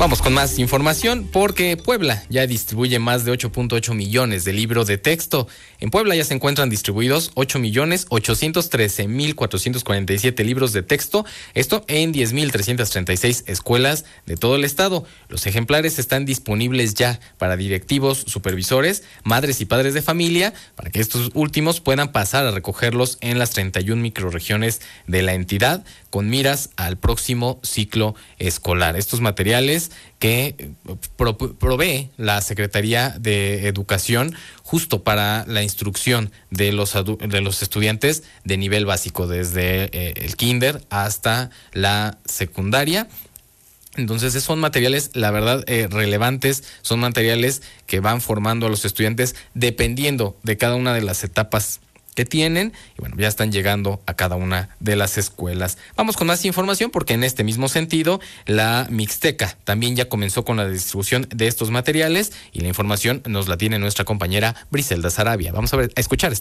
Vamos con más información porque Puebla ya distribuye más de 8.8 millones de libros de texto. En Puebla ya se encuentran distribuidos 8.813.447 libros de texto, esto en 10.336 escuelas de todo el estado. Los ejemplares están disponibles ya para directivos, supervisores, madres y padres de familia, para que estos últimos puedan pasar a recogerlos en las 31 microrregiones de la entidad, con miras al próximo ciclo escolar. Estos materiales que provee la Secretaría de Educación justo para la instrucción de los estudiantes de nivel básico, desde el kinder hasta la secundaria. Entonces son materiales, la verdad, relevantes, son materiales que van formando a los estudiantes dependiendo de cada una de las etapas que tienen, y bueno, ya están llegando a cada una de las escuelas. Vamos con más información porque en este mismo sentido, la Mixteca también ya comenzó con la distribución de estos materiales y la información nos la tiene nuestra compañera Briselda Sarabia. Vamos a escuchar.